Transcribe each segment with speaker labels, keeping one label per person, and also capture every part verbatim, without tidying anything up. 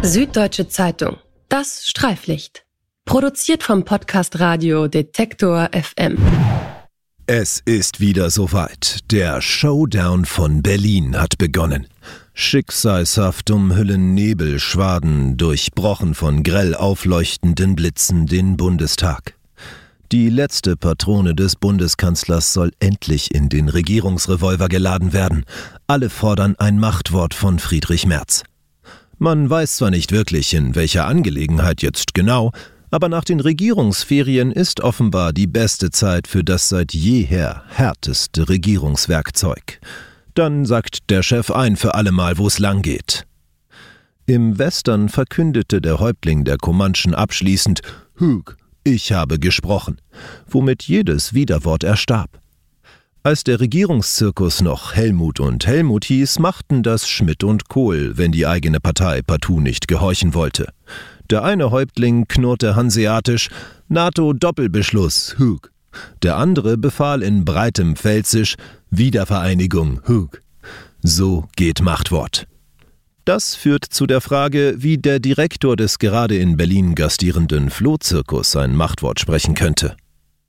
Speaker 1: Süddeutsche Zeitung. Das Streiflicht. Produziert vom Podcast Radio Detektor F M.
Speaker 2: Es ist wieder soweit. Der Showdown von Berlin hat begonnen. Schicksalshaft umhüllen Nebelschwaden, durchbrochen von grell aufleuchtenden Blitzen, den Bundestag. Die letzte Patrone des Bundeskanzlers soll endlich in den Regierungsrevolver geladen werden. Alle fordern ein Machtwort von Friedrich Merz. Man weiß zwar nicht wirklich, in welcher Angelegenheit jetzt genau, aber nach den Regierungsferien ist offenbar die beste Zeit für das seit jeher härteste Regierungswerkzeug. Dann sagt der Chef ein für allemal, wo es lang geht. Im Western verkündete der Häuptling der Comanchen abschließend: »Hug, ich habe gesprochen«, womit jedes Widerwort erstarb. Als der Regierungszirkus noch Helmut und Helmut hieß, machten das Schmidt und Kohl, wenn die eigene Partei partout nicht gehorchen wollte. Der eine Häuptling knurrte hanseatisch: NATO-Doppelbeschluss, Hug. Der andere befahl in breitem Pfälzisch: Wiedervereinigung, Hug. So geht Machtwort. Das führt zu der Frage, wie der Direktor des gerade in Berlin gastierenden Flohzirkus ein Machtwort sprechen könnte.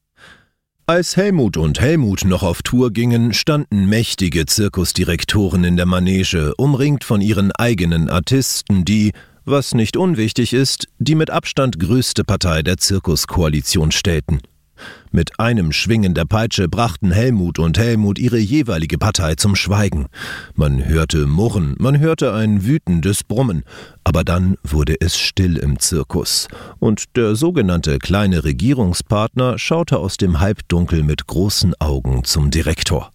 Speaker 2: Als Helmut und Helmut noch auf Tour gingen, standen mächtige Zirkusdirektoren in der Manege, umringt von ihren eigenen Artisten, die, was nicht unwichtig ist, die mit Abstand größte Partei der Zirkuskoalition stellten. Mit einem Schwingen der Peitsche brachten Helmut und Helmut ihre jeweilige Partei zum Schweigen. Man hörte Murren, man hörte ein wütendes Brummen, aber dann wurde es still im Zirkus, und der sogenannte kleine Regierungspartner schaute aus dem Halbdunkel mit großen Augen zum Direktor.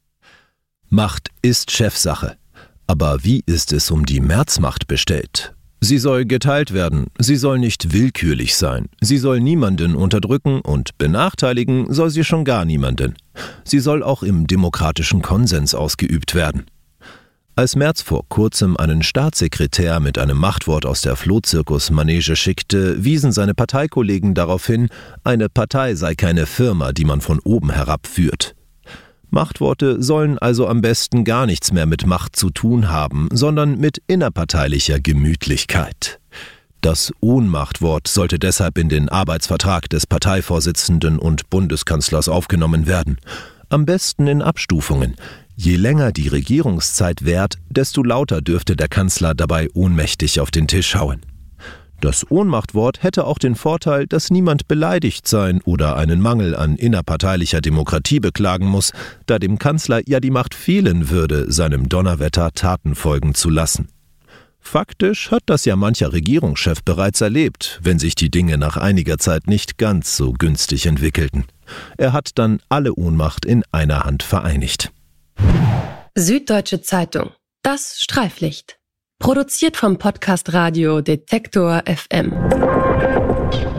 Speaker 2: Macht ist Chefsache, aber wie ist es um die Märzmacht bestellt? Sie soll geteilt werden, sie soll nicht willkürlich sein, sie soll niemanden unterdrücken und benachteiligen soll sie schon gar niemanden. Sie soll auch im demokratischen Konsens ausgeübt werden. Als Merz vor kurzem einen Staatssekretär mit einem Machtwort aus der Flohzirkus-Manege schickte, wiesen seine Parteikollegen darauf hin, eine Partei sei keine Firma, die man von oben herab führt. Machtworte sollen also am besten gar nichts mehr mit Macht zu tun haben, sondern mit innerparteilicher Gemütlichkeit. Das Ohnmachtwort sollte deshalb in den Arbeitsvertrag des Parteivorsitzenden und Bundeskanzlers aufgenommen werden. Am besten in Abstufungen. Je länger die Regierungszeit währt, desto lauter dürfte der Kanzler dabei ohnmächtig auf den Tisch hauen. Das Ohnmachtwort hätte auch den Vorteil, dass niemand beleidigt sein oder einen Mangel an innerparteilicher Demokratie beklagen muss, da dem Kanzler ja die Macht fehlen würde, seinem Donnerwetter Taten folgen zu lassen. Faktisch hat das ja mancher Regierungschef bereits erlebt, wenn sich die Dinge nach einiger Zeit nicht ganz so günstig entwickelten. Er hat dann alle Ohnmacht in einer Hand vereinigt.
Speaker 1: Süddeutsche Zeitung. Das Streiflicht. Produziert vom Podcast Radio Detektor F M.